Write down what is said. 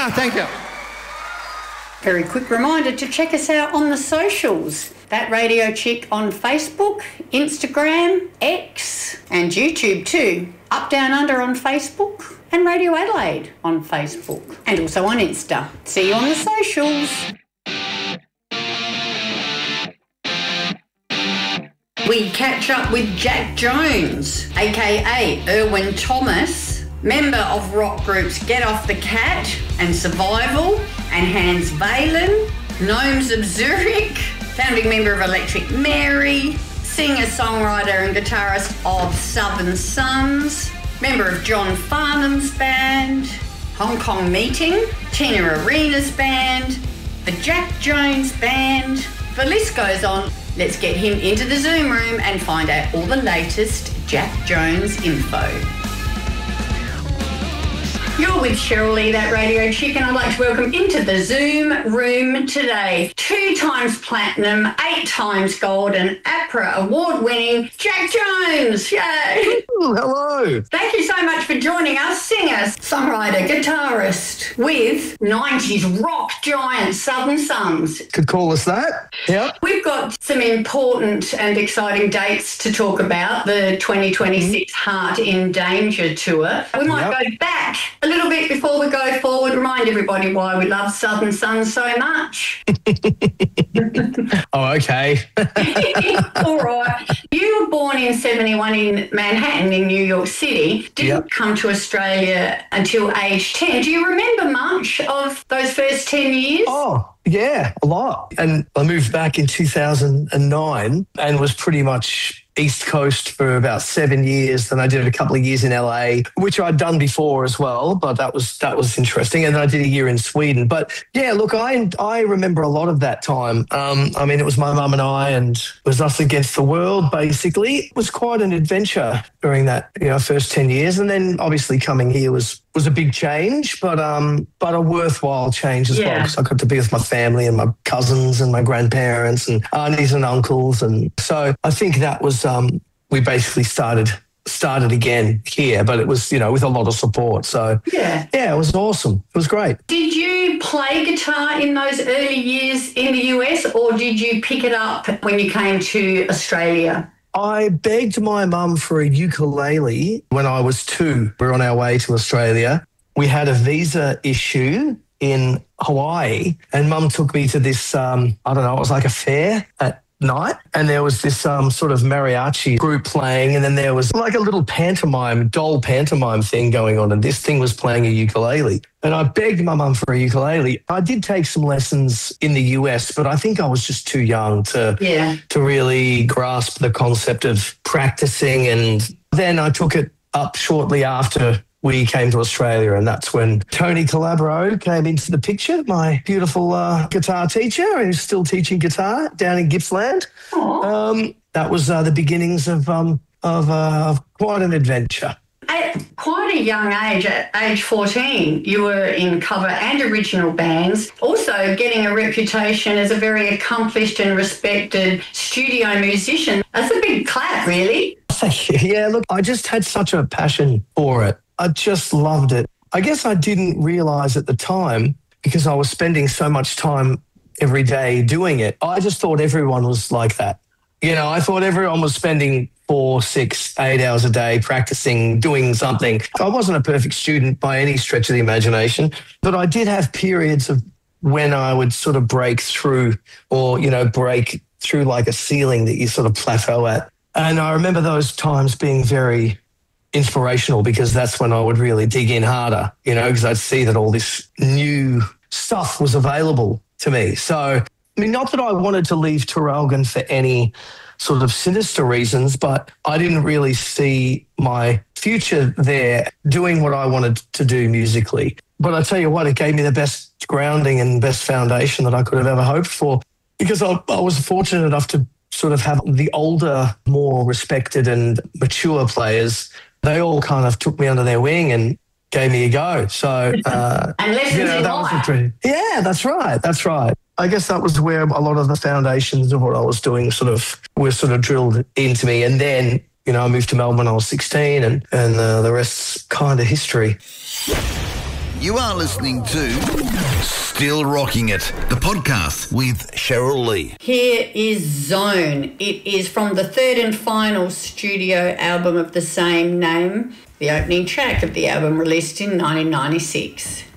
thank you. Very quick reminder to check us out on the socials. That Radio Chick on Facebook, Instagram, X and YouTube too. Up Down Under on Facebook and Radio Adelaide on Facebook and also on Insta. See you on the socials. We catch up with Jack Jones, aka Erwin Thomas, member of rock groups Get Off the Cat and Survival, and Hans Valen, Gnomes of Zurich, founding member of Electric Mary, singer, songwriter and guitarist of Southern Sons, member of John Farnham's band, Hong Kong Meeting, Tina Arena's band, the Jack Jones Band. The list goes on. Let's get him into the Zoom room and find out all the latest Jack Jones info. You're with Cheryl Lee, That Radio Chick, and I'd like to welcome into the Zoom room today 2 times platinum, 8 times gold and APRA award-winning Jack Jones. Yay! Ooh, hello. Thank you so much for joining us. Singer, songwriter, guitarist with 90s rock giant Southern Sons. Could call us that. Yep. We've got some important and exciting dates to talk about. The 2026 Heart in Danger tour. We might go back a little bit before we go forward. Remind everybody why we love Southern Sons so much. Oh, okay. All right. You were born in 71 in Manhattan in New York City. Didn't come to Australia until age 10. Do you remember much of those first 10 years? Oh, yeah, a lot. And I moved back in 2009 and was pretty much East Coast for about 7 years. Then I did a couple of years in LA, which I'd done before as well, but that was interesting. And then I did a year in Sweden. But yeah, look, I remember a lot of that time. I mean, it was my mum and I, and it was us against the world, basically. It was quite an adventure during that, first 10 years. And then obviously coming here was a big change, but a worthwhile change as well, because I got to be with my family and my cousins and my grandparents and aunties and uncles. And so I think that was, we basically started again here, but it was, with a lot of support. So yeah, it was awesome. It was great. Did you play guitar in those early years in the US, or did you pick it up when you came to Australia? I begged my mum for a ukulele when I was 2. We were on our way to Australia. We had a visa issue in Hawaii, and Mum took me to this, it was like a fair at night, and there was this sort of mariachi group playing, and then there was like a little doll pantomime thing going on, and this thing was playing a ukulele. And I begged my mum for a ukulele. I did take some lessons in the US, but I think I was just too young to really grasp the concept of practicing. And then I took it up shortly after we came to Australia, and that's when Tony Calabro came into the picture, my beautiful guitar teacher, who's still teaching guitar down in Gippsland. That was the beginnings of quite an adventure. At quite a young age, at age 14, you were in cover and original bands, also getting a reputation as a very accomplished and respected studio musician. That's a big clap, really. Thank you. Yeah, look, I just had such a passion for it. I just loved it. I guess I didn't realise at the time, because I was spending so much time every day doing it. I just thought everyone was like that. I thought everyone was spending 4, 6, 8 hours a day practicing, doing something. I wasn't a perfect student by any stretch of the imagination, but I did have periods of when I would sort of break through or, break through like a ceiling that you sort of plateau at. And I remember those times being very inspirational, because that's when I would really dig in harder, because I'd see that all this new stuff was available to me. So, not that I wanted to leave Traralgon for any sort of sinister reasons, but I didn't really see my future there doing what I wanted to do musically. But I tell you what, it gave me the best grounding and best foundation that I could have ever hoped for, because I was fortunate enough to sort of have the older, more respected and mature players. They all kind of took me under their wing and gave me a go. So, and lessons in life. Yeah, that's right. That's right. I guess that was where a lot of the foundations of what I was doing were drilled into me. And then, I moved to Melbourne when I was 16, and the rest's kind of history. You are listening to Still Rocking It, the podcast with Cheryl Lee. Here is Zone. It is from the third and final studio album of the same name, the opening track of the album released in 1996.